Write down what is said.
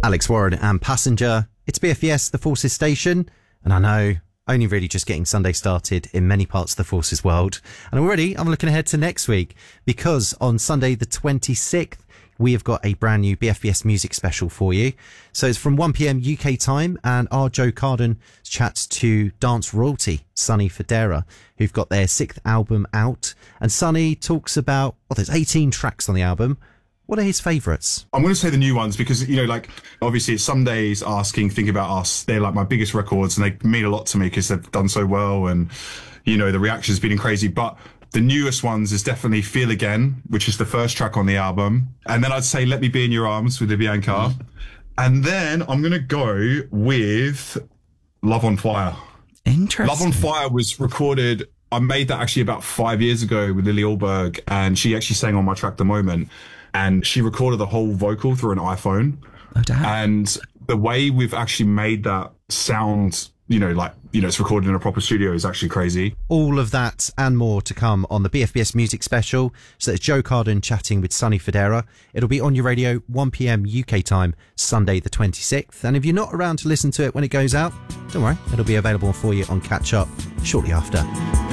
Alex Warren and Passenger. It's BFBS, the Forces station, and I know, only really just getting Sunday started in many parts of the Forces world. And already I'm looking ahead to next week, because on Sunday the 26th, we have got a brand new BFBS music special for you. So it's from 1pm UK time, and our Joe Carden chats to dance royalty Sonny Fodera, who've got their 6th album out. And Sonny talks about, well, there's 18 tracks on the album. What are his favourites? I'm going to say the new ones because, you know, like, obviously it's Some Days, Asking, Think About Us. They're like my biggest records, and they mean a lot to me because they've done so well, and, you know, the reaction's been crazy. But the newest ones is definitely Feel Again, which is the first track on the album. And then I'd say Let Me Be in Your Arms with Bianca. Mm. And then I'm going to go with Love on Fire. Interesting. Love on Fire was recorded, I made that actually about 5 years ago with Lily Alberg, and she actually sang on my track The Moment. And she recorded the whole vocal through an iPhone. Oh, damn. And the way we've actually made that sound, you know, like, you know, it's recorded in a proper studio is actually crazy. All of that and more to come on the BFBS Music Special. So it's Joe Carden chatting with Sonny Fodera. It'll be on your radio 1pm UK time, Sunday the 26th. And if you're not around to listen to it when it goes out, don't worry, it'll be available for you on Catch Up shortly after.